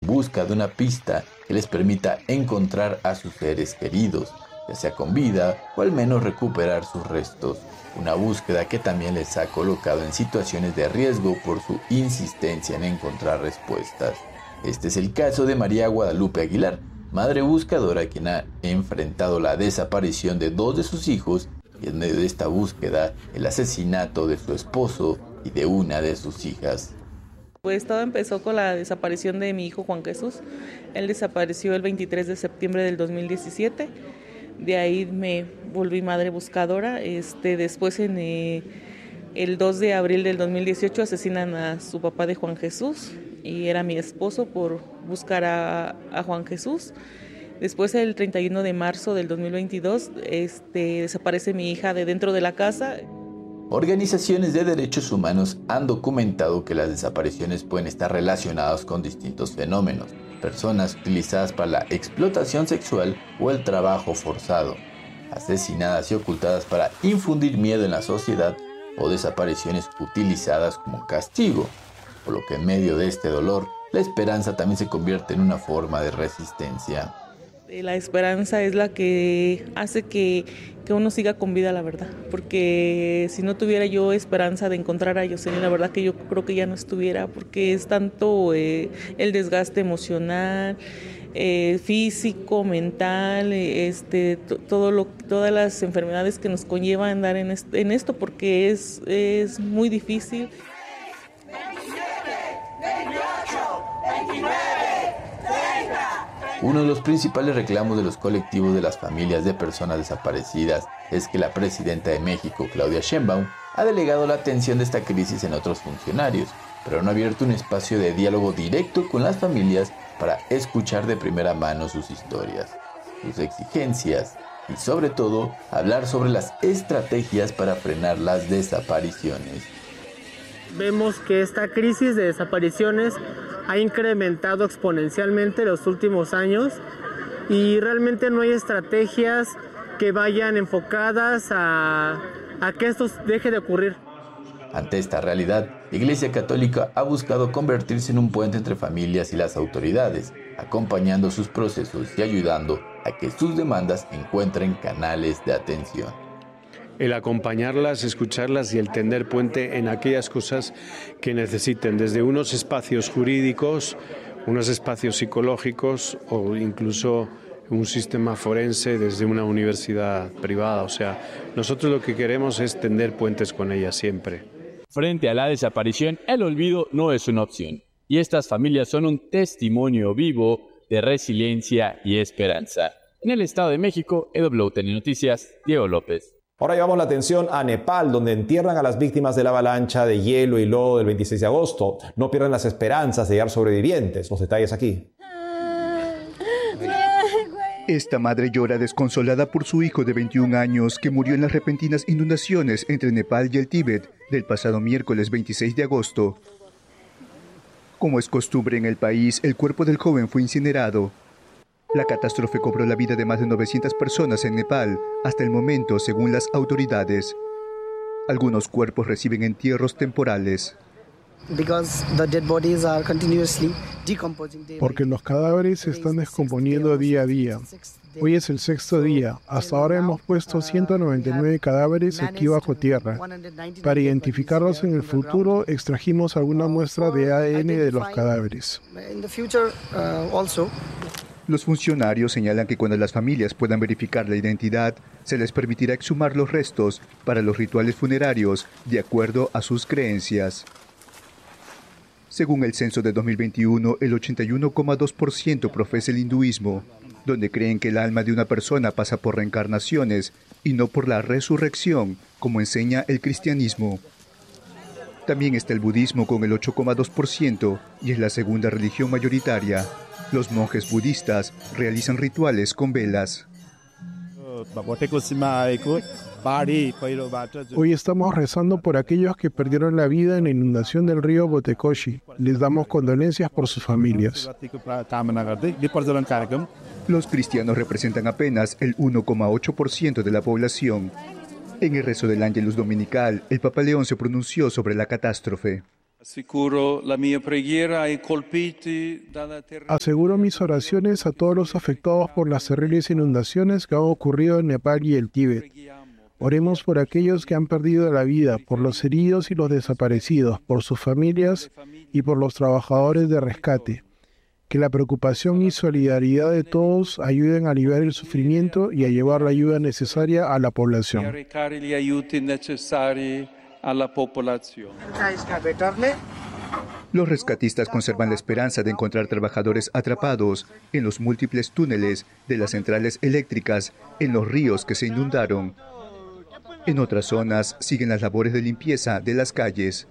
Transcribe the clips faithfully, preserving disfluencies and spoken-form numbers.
busca de una pista que les permita encontrar a sus seres queridos, ya sea con vida o al menos recuperar sus restos. Una búsqueda que también les ha colocado en situaciones de riesgo por su insistencia en encontrar respuestas. Este es el caso de María Guadalupe Aguilar, madre buscadora quien ha enfrentado la desaparición de dos de sus hijos y en medio de esta búsqueda el asesinato de su esposo y de una de sus hijas. Pues todo empezó con la desaparición de mi hijo Juan Jesús. Él desapareció el veintitrés de septiembre del dos mil diecisiete. De ahí me volví madre buscadora. Este, después, en eh, el dos de abril del dos mil dieciocho, asesinan a su papá de Juan Jesús y era mi esposo por buscar a, a Juan Jesús. Después, el treinta y uno de marzo del dos mil veintidós, este, desaparece mi hija de dentro de la casa. Organizaciones de derechos humanos han documentado que las desapariciones pueden estar relacionadas con distintos fenómenos. Personas utilizadas para la explotación sexual o el trabajo forzado, asesinadas y ocultadas para infundir miedo en la sociedad o desapariciones utilizadas como castigo, por lo que en medio de este dolor, la esperanza también se convierte en una forma de resistencia. La esperanza es la que hace que, que uno siga con vida, la verdad, porque si no tuviera yo esperanza de encontrar a Yoselin, la verdad que yo creo que ya no estuviera, porque es tanto eh, el desgaste emocional, eh, físico, mental, eh, este, t- todo lo, todas las enfermedades que nos conlleva andar en, est- en esto, porque es, es muy difícil. Uno de los principales reclamos de los colectivos de las familias de personas desaparecidas es que la presidenta de México, Claudia Sheinbaum, ha delegado la atención de esta crisis en otros funcionarios, pero no ha abierto un espacio de diálogo directo con las familias para escuchar de primera mano sus historias, sus exigencias y sobre todo hablar sobre las estrategias para frenar las desapariciones. Vemos que esta crisis de desapariciones ha incrementado exponencialmente los últimos años y realmente no hay estrategias que vayan enfocadas a, a que esto deje de ocurrir. Ante esta realidad, la Iglesia Católica ha buscado convertirse en un puente entre familias y las autoridades, acompañando sus procesos y ayudando a que sus demandas encuentren canales de atención. El acompañarlas, escucharlas y el tender puente en aquellas cosas que necesiten, desde unos espacios jurídicos, unos espacios psicológicos o incluso un sistema forense desde una universidad privada. O sea, nosotros lo que queremos es tender puentes con ellas siempre. Frente a la desaparición, el olvido no es una opción. Y estas familias son un testimonio vivo de resiliencia y esperanza. En el Estado de México, E W T N Noticias, Diego López. Ahora llevamos la atención a Nepal, donde entierran a las víctimas de la avalancha de hielo y lodo del veintiséis de agosto. No pierdan las esperanzas de hallar sobrevivientes. Los detalles aquí. Esta madre llora desconsolada por su hijo de veintiún años que murió en las repentinas inundaciones entre Nepal y el Tíbet del pasado miércoles veintiséis de agosto. Como es costumbre en el país, el cuerpo del joven fue incinerado. La catástrofe cobró la vida de más de novecientas personas en Nepal, hasta el momento, según las autoridades. Algunos cuerpos reciben entierros temporales. Porque los cadáveres se están descomponiendo día a día. Hoy es el sexto día. Hasta ahora hemos puesto ciento noventa y nueve cadáveres aquí bajo tierra. Para identificarlos en el futuro, extrajimos alguna muestra de A D N de los cadáveres. Los funcionarios señalan que cuando las familias puedan verificar la identidad, se les permitirá exhumar los restos para los rituales funerarios de acuerdo a sus creencias. Según el censo de dos mil veintiuno, el ochenta y uno coma dos por ciento profesa el hinduismo, donde creen que el alma de una persona pasa por reencarnaciones y no por la resurrección, como enseña el cristianismo. También está el budismo con el ocho coma dos por ciento y es la segunda religión mayoritaria. Los monjes budistas realizan rituales con velas. Hoy estamos rezando por aquellos que perdieron la vida en la inundación del río Botekoshi. Les damos condolencias por sus familias. Los cristianos representan apenas el uno coma ocho por ciento de la población. En el rezo del Ángelus Dominical, el Papa León se pronunció sobre la catástrofe. Aseguro mis oraciones a todos los afectados por las terribles inundaciones que han ocurrido en Nepal y el Tíbet. Oremos por aquellos que han perdido la vida, por los heridos y los desaparecidos, por sus familias y por los trabajadores de rescate. Que la preocupación y solidaridad de todos ayuden a aliviar el sufrimiento y a llevar la ayuda necesaria a la población. Los rescatistas conservan la esperanza de encontrar trabajadores atrapados en los múltiples túneles de las centrales eléctricas en los ríos que se inundaron. En otras zonas siguen las labores de limpieza de las calles.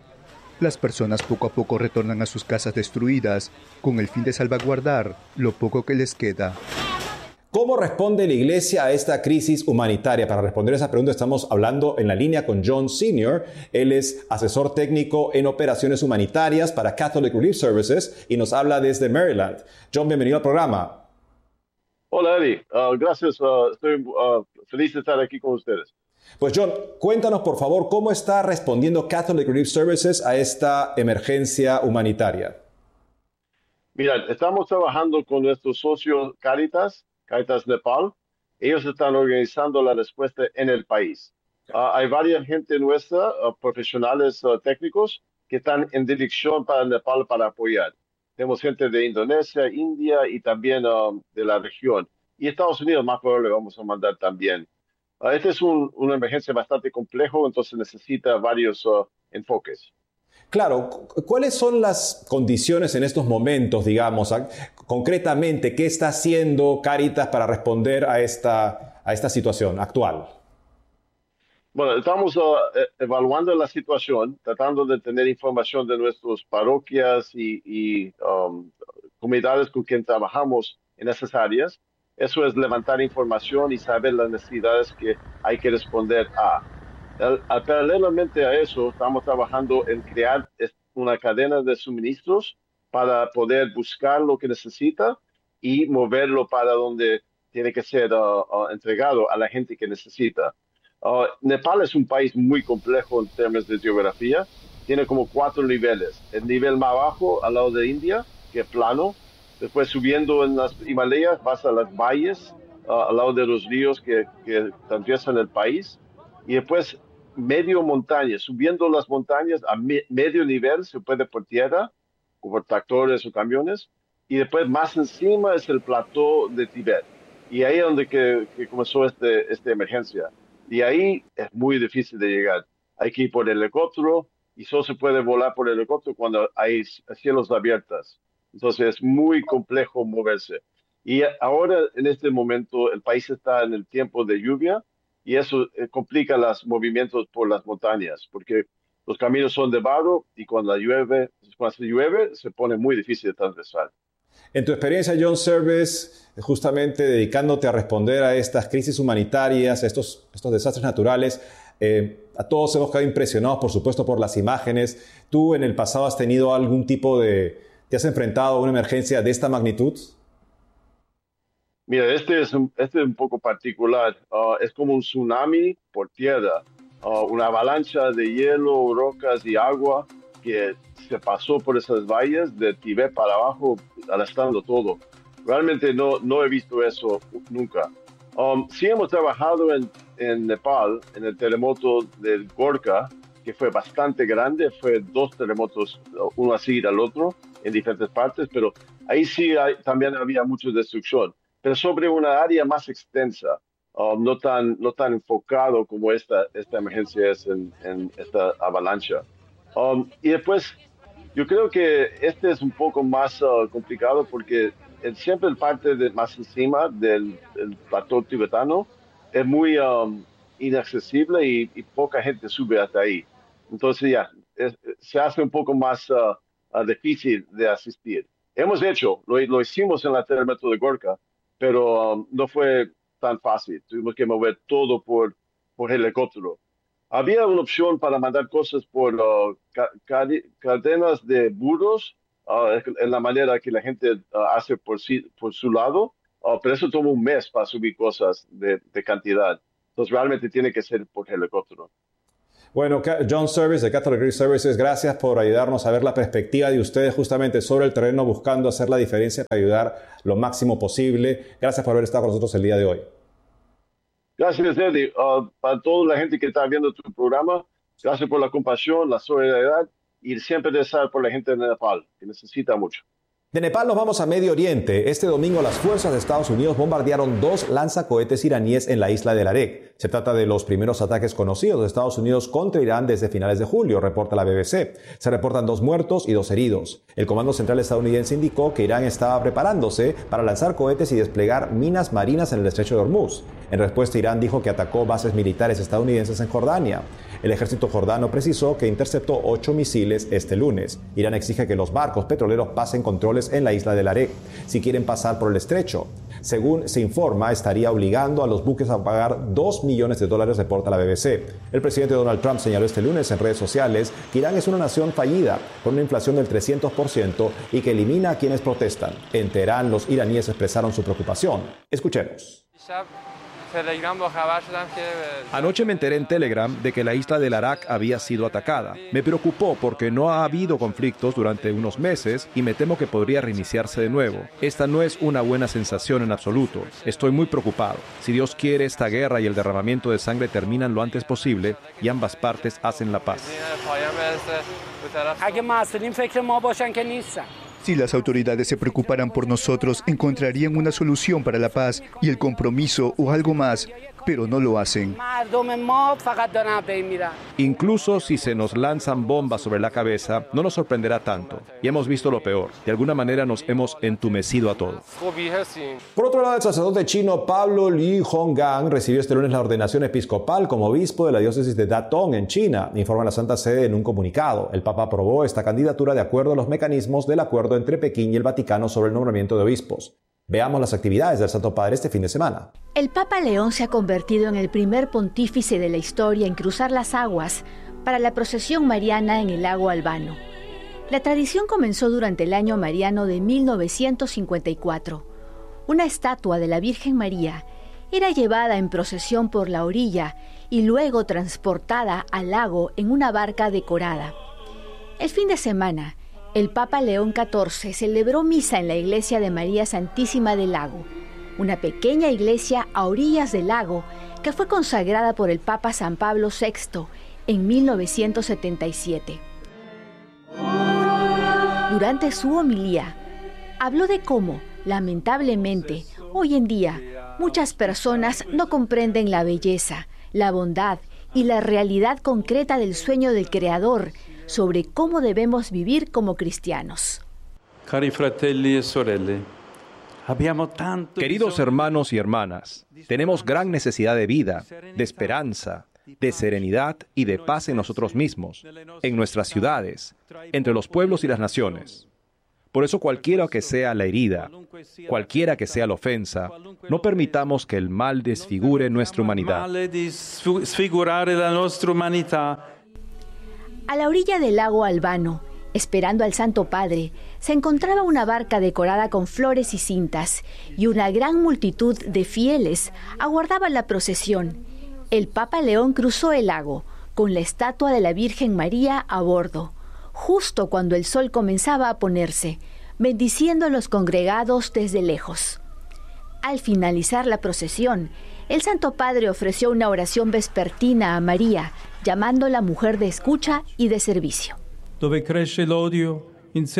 Las personas poco a poco retornan a sus casas destruidas con el fin de salvaguardar lo poco que les queda. ¿Cómo responde la Iglesia a esta crisis humanitaria? Para responder esa pregunta estamos hablando en la línea con John Senior Él es asesor técnico en operaciones humanitarias para Catholic Relief Services y nos habla desde Maryland. John, bienvenido al programa. Hola, Eddie. Uh, gracias. Uh, estoy uh, feliz de estar aquí con ustedes. Pues John, cuéntanos por favor cómo está respondiendo Catholic Relief Services a esta emergencia humanitaria. Mira, estamos trabajando con nuestros socios Caritas, Caritas Nepal. Ellos están organizando la respuesta en el país. Uh, hay varias gente nuestra, uh, profesionales uh, técnicos, que están en dirección para Nepal para apoyar. Tenemos gente de Indonesia, India y también uh, de la región. Y Estados Unidos más probable vamos a mandar también. Uh, esta es un, una emergencia bastante compleja, entonces necesita varios uh, enfoques. Claro, ¿cuáles son las condiciones en estos momentos, digamos, concretamente, qué está haciendo Caritas para responder a esta, a esta situación actual? Bueno, estamos uh, evaluando la situación, tratando de tener información de nuestras parroquias y, y um, comunidades con quien trabajamos en esas áreas. Eso es levantar información y saber las necesidades que hay que responder a. Al, al, paralelamente a eso, estamos trabajando en crear una cadena de suministros para poder buscar lo que necesita y moverlo para donde tiene que ser uh, uh, entregado a la gente que necesita. Uh, Nepal es un país muy complejo en términos de geografía. Tiene como cuatro niveles. El nivel más bajo, al lado de India, que es plano. Después subiendo en las Himalayas, vas a las valles, uh, al lado de los ríos que, que atraviesan el país. Y después medio montaña, subiendo las montañas a me, medio nivel, se puede por tierra, o por tractores o camiones. Y después más encima es el plató de Tibet. Y ahí es donde que, que comenzó este, esta emergencia. Y ahí es muy difícil de llegar. Hay que ir por helicóptero y solo se puede volar por helicóptero cuando hay cielos abiertos. Entonces es muy complejo moverse. Y ahora, en este momento, el país está en el tiempo de lluvia y eso complica los movimientos por las montañas, porque los caminos son de barro y cuando llueve, cuando se llueve, se pone muy difícil de atravesar. En tu experiencia, John Service, justamente dedicándote a responder a estas crisis humanitarias, a estos, estos desastres naturales, eh, a todos hemos quedado impresionados, por supuesto, por las imágenes. ¿Tú en el pasado has tenido algún tipo de... ¿Te has enfrentado a una emergencia de esta magnitud? Mira, este es un, este es un poco particular. Uh, es como un tsunami por tierra, uh, una avalancha de hielo, rocas y agua que se pasó por esas valles de Tibet para abajo, arrastrando todo. Realmente no, no he visto eso nunca. Um, sí hemos trabajado en, en Nepal, en el terremoto del Gorkha, que fue bastante grande, fue dos terremotos, uno así al otro, en diferentes partes, pero ahí sí hay, también había mucha destrucción, pero sobre una área más extensa, um, no, tan, no tan enfocado como esta, esta emergencia es en, en esta avalancha. Um, y después, yo creo que este es un poco más uh, complicado porque el, siempre el parte de, más encima del, del plató tibetano es muy um, inaccesible y, y poca gente sube hasta ahí. Entonces ya, es, se hace un poco más uh, uh, difícil de asistir. Hemos hecho, lo, lo hicimos en la terremoto de Gorkha, pero um, no fue tan fácil. Tuvimos que mover todo por, por helicóptero. Había una opción para mandar cosas por uh, ca cadenas de burros, uh, en la manera que la gente uh, hace por, sí, por su lado, uh, pero eso toma un mes para subir cosas de, de cantidad. Entonces realmente tiene que ser por helicóptero. Bueno, John Service de Catholic Grief Services, gracias por ayudarnos a ver la perspectiva de ustedes justamente sobre el terreno, buscando hacer la diferencia para ayudar lo máximo posible. Gracias por haber estado con nosotros el día de hoy. Gracias, Eddie. Uh, para toda la gente que está viendo tu programa, gracias por la compasión, la solidaridad y siempre desear por la gente de Nepal, que necesita mucho. De Nepal nos vamos a Medio Oriente. Este domingo las fuerzas de Estados Unidos bombardearon dos lanzacohetes iraníes en la isla de Larek. Se trata de los primeros ataques conocidos de Estados Unidos contra Irán desde finales de julio, reporta la B B C. Se reportan dos muertos y dos heridos. El Comando Central estadounidense indicó que Irán estaba preparándose para lanzar cohetes y desplegar minas marinas en el estrecho de Hormuz. En respuesta, Irán dijo que atacó bases militares estadounidenses en Jordania. El ejército jordano precisó que interceptó ocho misiles este lunes. Irán exige que los barcos petroleros pasen controles en la isla de Larek si quieren pasar por el estrecho. Según se informa, estaría obligando a los buques a pagar dos millones de dólares, reporta la B B C. El presidente Donald Trump señaló este lunes en redes sociales que Irán es una nación fallida, con una inflación del trescientos por ciento y que elimina a quienes protestan. En Teherán, los iraníes expresaron su preocupación. Escuchemos. Anoche me enteré en Telegram de que la isla de Larak había sido atacada. Me preocupó porque no ha habido conflictos durante unos meses y me temo que podría reiniciarse de nuevo. Esta no es una buena sensación en absoluto. Estoy muy preocupado. Si Dios quiere, esta guerra y el derramamiento de sangre terminan lo antes posible y ambas partes hacen la paz. Si las autoridades se preocuparan por nosotros, encontrarían una solución para la paz y el compromiso o algo más, pero no lo hacen. Incluso si se nos lanzan bombas sobre la cabeza, no nos sorprenderá tanto. Y hemos visto lo peor. De alguna manera nos hemos entumecido a todos. Por otro lado, el sacerdote chino Pablo Li Honggang recibió este lunes la ordenación episcopal como obispo de la diócesis de Datong en China, informa la Santa Sede en un comunicado. El Papa aprobó esta candidatura de acuerdo a los mecanismos del acuerdo entre Pekín y el Vaticano sobre el nombramiento de obispos. Veamos las actividades del Santo Padre este fin de semana. El Papa León se ha convertido en el primer pontífice de la historia en cruzar las aguas para la procesión mariana en el lago Albano. La tradición comenzó durante el año mariano de mil novecientos cincuenta y cuatro. Una estatua de la Virgen María era llevada en procesión por la orilla y luego transportada al lago en una barca decorada. El fin de semana, el Papa León catorce celebró misa en la iglesia de María Santísima del Lago, una pequeña iglesia a orillas del lago que fue consagrada por el Papa San Pablo sexto en mil novecientos setenta y siete. Durante su homilía, habló de cómo, lamentablemente, hoy en día, muchas personas no comprenden la belleza, la bondad y la realidad concreta del sueño del Creador sobre cómo debemos vivir como cristianos. Queridos hermanos y hermanas, tenemos gran necesidad de vida, de esperanza, de serenidad y de paz en nosotros mismos, en nuestras ciudades, entre los pueblos y las naciones. Por eso, cualquiera que sea la herida, cualquiera que sea la ofensa, no permitamos que el mal desfigure nuestra humanidad. A la orilla del lago Albano, esperando al Santo Padre, se encontraba una barca decorada con flores y cintas, y una gran multitud de fieles aguardaba la procesión. El Papa León cruzó el lago, con la estatua de la Virgen María a bordo, justo cuando el sol comenzaba a ponerse, bendiciendo a los congregados desde lejos. Al finalizar la procesión, el Santo Padre ofreció una oración vespertina a María, llamándola mujer de escucha y de servicio. Donde crece el odio,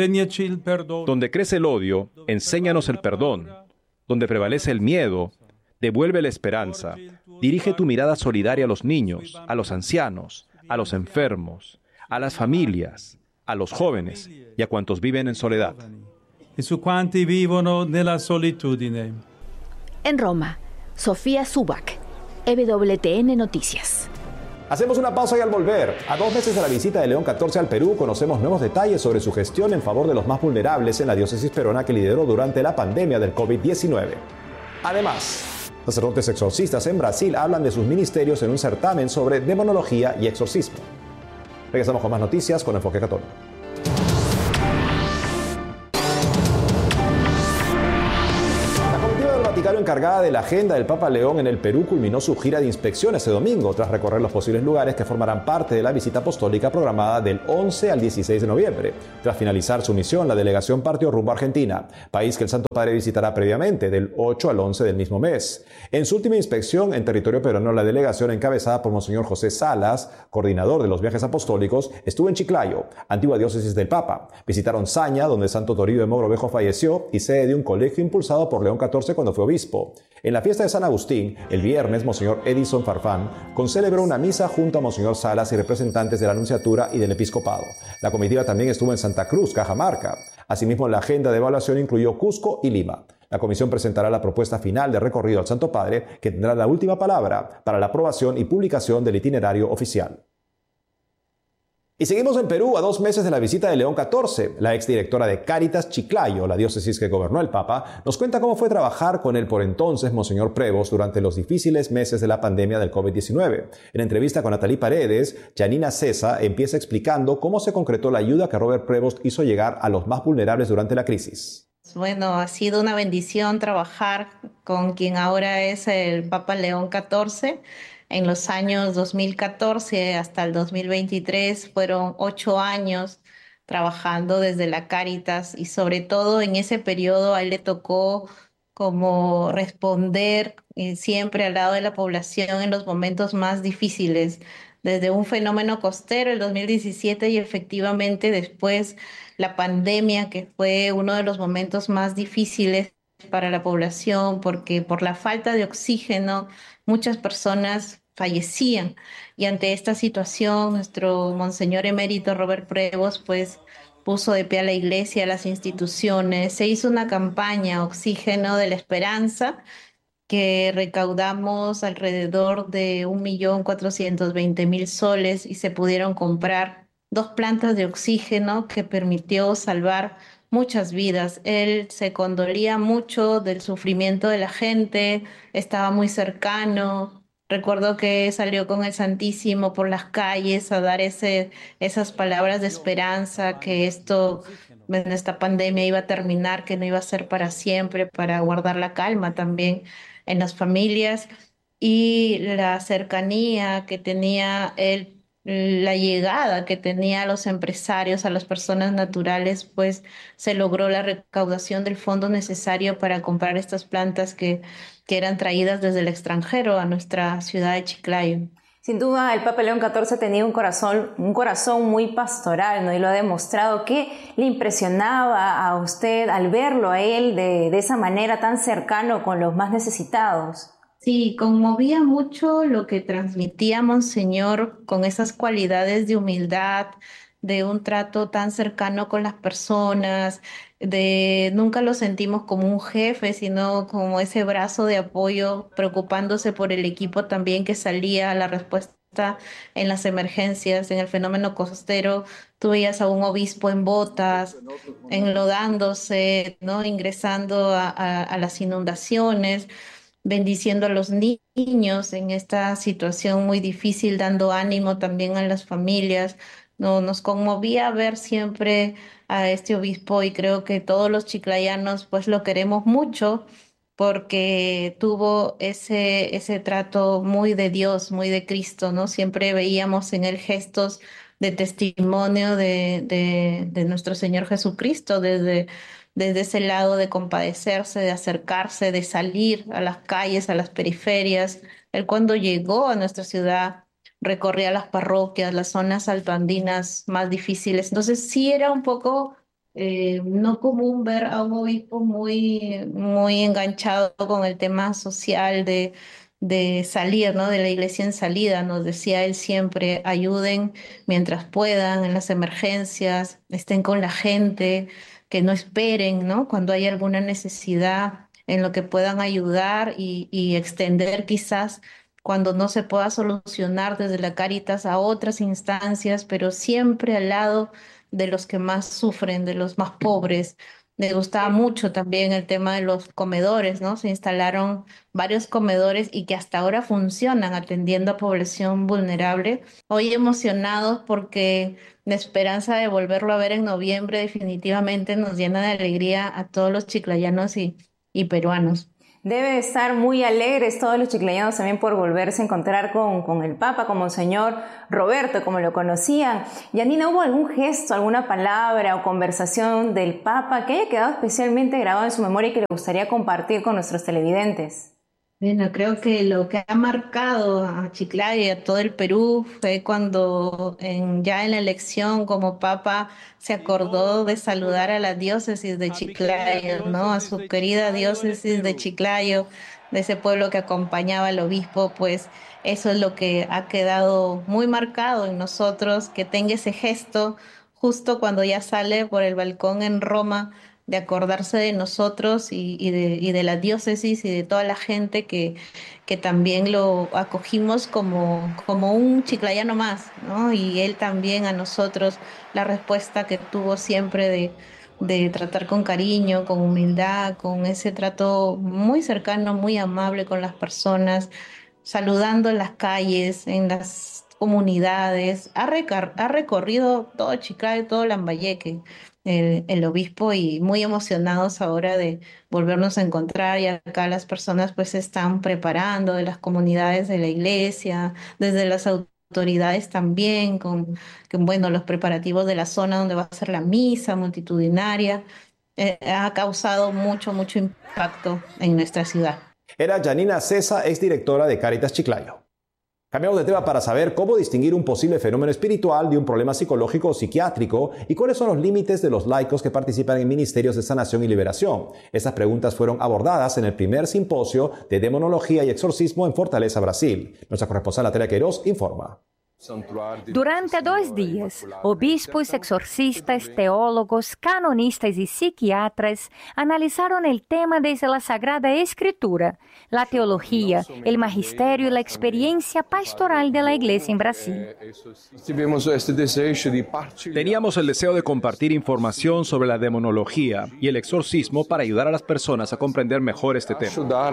enséñanos el perdón. Donde prevalece el miedo, devuelve la esperanza. Dirige tu mirada solidaria a los niños, a los ancianos, a los enfermos, a las familias, a los jóvenes y a cuantos viven en soledad. En Roma, Sofía Zubac, E W T N Noticias. Hacemos una pausa y al volver, a dos meses de la visita de León catorce al Perú, conocemos nuevos detalles sobre su gestión en favor de los más vulnerables en la diócesis peruana que lideró durante la pandemia del COVID diecinueve. Además, sacerdotes exorcistas en Brasil hablan de sus ministerios en un certamen sobre demonología y exorcismo. Regresamos con más noticias con Enfoque Católico. Vaticano, encargada de la agenda del Papa León en el Perú, culminó su gira de inspección este domingo, tras recorrer los posibles lugares que formarán parte de la visita apostólica programada del once al dieciséis de noviembre. Tras finalizar su misión, la delegación partió rumbo a Argentina, país que el Santo Padre visitará previamente, del ocho al once del mismo mes. En su última inspección en territorio peruano, la delegación encabezada por Monseñor José Salas, coordinador de los viajes apostólicos, estuvo en Chiclayo, antigua diócesis del Papa. Visitaron Saña, donde Santo Toribio de Mogrovejo falleció, y sede de un colegio impulsado por León catorce cuando fue obispo. En la fiesta de San Agustín, el viernes, Monseñor Edison Farfán concelebró una misa junto a Monseñor Salas y representantes de la Nunciatura y del Episcopado. La comitiva también estuvo en Santa Cruz, Cajamarca. Asimismo, la agenda de evaluación incluyó Cusco y Lima. La comisión presentará la propuesta final de recorrido al Santo Padre, que tendrá la última palabra para la aprobación y publicación del itinerario oficial. Y seguimos en Perú a dos meses de la visita de León catorce. La exdirectora de Cáritas Chiclayo, la diócesis que gobernó el Papa, nos cuenta cómo fue trabajar con el por entonces Monseñor Prevost durante los difíciles meses de la pandemia del COVID diecinueve. En entrevista con Natalí Paredes, Janina Cesa empieza explicando cómo se concretó la ayuda que Robert Prevost hizo llegar a los más vulnerables durante la crisis. Bueno, ha sido una bendición trabajar con quien ahora es el Papa León catorce. En los años dos mil catorce hasta el dos mil veintitrés fueron ocho años trabajando desde la Cáritas y sobre todo en ese periodo a él le tocó como responder eh, siempre al lado de la población en los momentos más difíciles, desde un fenómeno costero el dos mil diecisiete y efectivamente después la pandemia, que fue uno de los momentos más difíciles para la población porque por la falta de oxígeno muchas personas fallecían y ante esta situación nuestro monseñor emérito Robert Prevost pues puso de pie a la iglesia, a las instituciones, se hizo una campaña Oxígeno de la Esperanza que recaudamos alrededor de un millón cuatrocientos veinte mil soles y se pudieron comprar dos plantas de oxígeno que permitió salvar muchas vidas. Él se condolía mucho del sufrimiento de la gente, estaba muy cercano. Recuerdo que salió con el Santísimo por las calles a dar ese, esas palabras de esperanza, que esto, en esta pandemia iba a terminar, que no iba a ser para siempre, para guardar la calma también en las familias y la cercanía que tenía él, la llegada que tenía a los empresarios, a las personas naturales, pues se logró la recaudación del fondo necesario para comprar estas plantas que, que eran traídas desde el extranjero a nuestra ciudad de Chiclayo. Sin duda, el Papa León catorce tenía un corazón, un corazón muy pastoral, ¿no? Y lo ha demostrado. ¿Qué le impresionaba a usted al verlo a él de, de esa manera tan cercano con los más necesitados? Sí, conmovía mucho lo que transmitía Monseñor con esas cualidades de humildad, de un trato tan cercano con las personas, de nunca lo sentimos como un jefe, sino como ese brazo de apoyo, preocupándose por el equipo también que salía a la respuesta en las emergencias, en el fenómeno costero. Tú veías a un obispo en botas, enlodándose, ¿no? Ingresando a, a, a las inundaciones, bendiciendo a los ni- niños en esta situación muy difícil, dando ánimo también a las familias. No, nos conmovía ver siempre a este obispo y creo que todos los chiclayanos pues lo queremos mucho porque tuvo ese, ese trato muy de Dios, muy de Cristo, ¿no? Siempre veíamos en él gestos de testimonio de, de, de nuestro Señor Jesucristo, desde, desde ese lado de compadecerse, de acercarse, de salir a las calles, a las periferias. Él cuando llegó a nuestra ciudad recorría las parroquias, las zonas altoandinas más difíciles. Entonces sí era un poco eh, no común ver a un obispo muy, muy enganchado con el tema social de, de salir, ¿no? De la iglesia en salida. Nos decía él siempre, ayuden mientras puedan en las emergencias, estén con la gente, que no esperen, ¿no? Cuando hay alguna necesidad en lo que puedan ayudar y, y extender quizás cuando no se pueda solucionar desde la Cáritas a otras instancias, pero siempre al lado de los que más sufren, de los más pobres. Me gustaba mucho también el tema de los comedores, ¿no? Se instalaron varios comedores y que hasta ahora funcionan atendiendo a población vulnerable. Hoy emocionados porque la esperanza de volverlo a ver en noviembre definitivamente nos llena de alegría a todos los chiclayanos y, y peruanos. Deben estar muy alegres todos los chiclayanos también por volverse a encontrar con, con el Papa, con Monseñor Roberto, como lo conocían. Yanina, ¿hubo algún gesto, alguna palabra o conversación del Papa que haya quedado especialmente grabado en su memoria y que le gustaría compartir con nuestros televidentes? Bueno, creo que lo que ha marcado a Chiclayo y a todo el Perú fue cuando en, ya en la elección como Papa se acordó de saludar a la diócesis de Chiclayo, ¿no? A su querida diócesis de Chiclayo, de ese pueblo que acompañaba al obispo, pues eso es lo que ha quedado muy marcado en nosotros, que tenga ese gesto justo cuando ya sale por el balcón en Roma, de acordarse de nosotros y, y, de, y de la diócesis y de toda la gente que, que también lo acogimos como, como un chiclayano más, ¿no? Y él también a nosotros, la respuesta que tuvo siempre de, de tratar con cariño, con humildad, con ese trato muy cercano, muy amable con las personas, saludando en las calles, en las comunidades. Ha, recar- ha recorrido todo Chiclayo, todo Lambayeque, El, el obispo, y muy emocionados ahora de volvernos a encontrar, y acá las personas pues se están preparando, de las comunidades de la iglesia, desde las autoridades también, con, con bueno, los preparativos de la zona donde va a ser la misa multitudinaria. Eh, ha causado mucho, mucho impacto en nuestra ciudad. Era Yanina Cesa, exdirectora de Cáritas Chiclayo. Cambiamos de tema para saber cómo distinguir un posible fenómeno espiritual de un problema psicológico o psiquiátrico y cuáles son los límites de los laicos que participan en ministerios de sanación y liberación. Estas preguntas fueron abordadas en el primer simposio de demonología y exorcismo en Fortaleza, Brasil. Nuestra corresponsal Natalia Queiroz informa. Durante dois dias, obispos, exorcistas, teólogos, canonistas y psiquiatras analizaron el tema desde la Sagrada Escritura, la teología, el magisterio y la experiencia pastoral de la Iglesia en Brasil. Teníamos el deseo de compartir información sobre la demonología y el exorcismo para ayudar a las personas a comprender mejor este tema.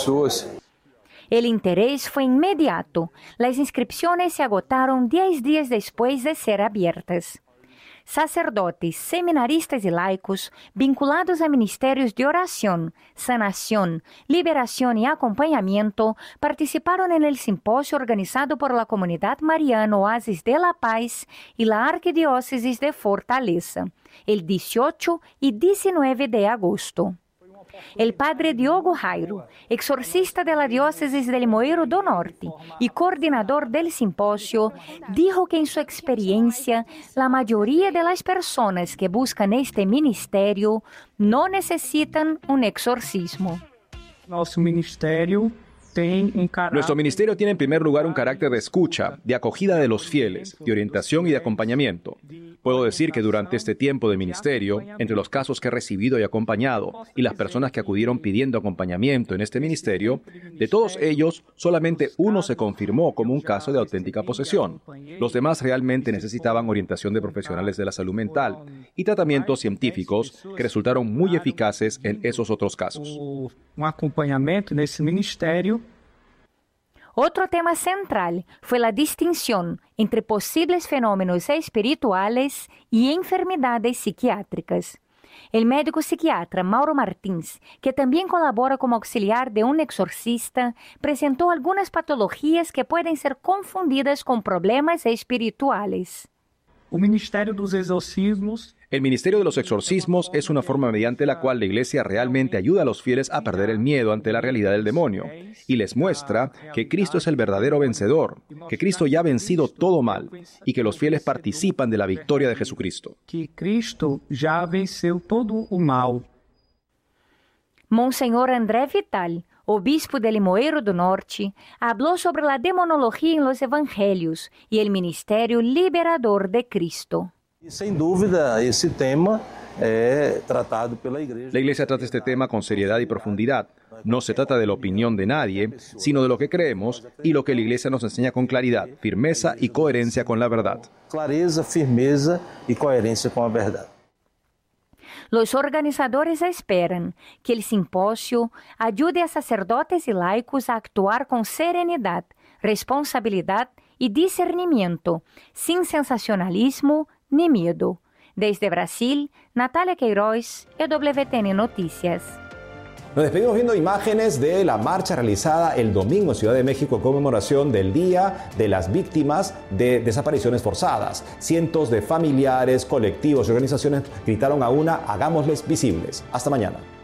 El interés fue inmediato. Las inscripciones se agotaron diez días después de ser abiertas. Sacerdotes, seminaristas y laicos vinculados a ministerios de oración, sanación, liberación y acompañamiento participaron en el simposio organizado por la Comunidad Mariana Oasis de la Paz y la Arquidiócesis de Fortaleza, el dieciocho y diecinueve de agosto. El padre Diogo Jairo, exorcista de la diócesis de Limoeiro do Norte y coordinador del simposio, dijo que en su experiencia, la mayoría de las personas que buscan este ministerio no necesitan un exorcismo. Nuestro ministerio Nuestro ministerio tiene en primer lugar un carácter de escucha, de acogida de los fieles, de orientación y de acompañamiento. Puedo decir que durante este tiempo de ministerio, entre los casos que he recibido y acompañado y las personas que acudieron pidiendo acompañamiento en este ministerio, de todos ellos, solamente uno se confirmó como un caso de auténtica posesión. Los demás realmente necesitaban orientación de profesionales de la salud mental y tratamientos científicos que resultaron muy eficaces en esos otros casos. Un acompañamiento en ese ministerio. Otro tema central fue la distinción entre posibles fenómenos espirituales y enfermedades psiquiátricas. El médico psiquiatra Mauro Martins, que también colabora como auxiliar de un exorcista, presentó algunas patologías que pueden ser confundidas con problemas espirituales. O Ministerio dos Exorcismos. El Ministerio de los Exorcismos es una forma mediante la cual la Iglesia realmente ayuda a los fieles a perder el miedo ante la realidad del demonio y les muestra que Cristo es el verdadero vencedor, que Cristo ya ha vencido todo mal y que los fieles participan de la victoria de Jesucristo. Que Cristo ya venceu todo o mal. Monseñor André Vital, obispo de Limoeiro do Norte, habló sobre la demonología en los evangelios y el ministerio liberador de Cristo. Sem dúvida, esse tema é tratado pela igreja. La Iglesia trata este tema con seriedad y profundidad. No se trata de la opinión de nadie, sino de lo que creemos y lo que la Iglesia nos enseña con claridad, firmeza y coherencia con la verdad. Clareza, firmeza y coherencia con la verdad. Los organizadores esperan que el simposio ayude a sacerdotes y laicos a actuar con serenidad, responsabilidad y discernimiento, sin sensacionalismo ni miedo. Desde Brasil, Natalia Queiroz, E W T N Noticias. Nos despedimos viendo imágenes de la marcha realizada el domingo en Ciudad de México en conmemoración del Día de las Víctimas de Desapariciones Forzadas. Cientos de familiares, colectivos y organizaciones gritaron a una: hagámosles visibles. Hasta mañana.